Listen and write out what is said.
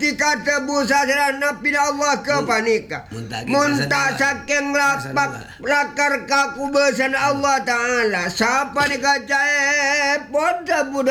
Gusti katebu sasrana pina Allah kepanika. Muntah saking lakar kakubesan Allah Ta'ala. Sapa ni kacae poda budak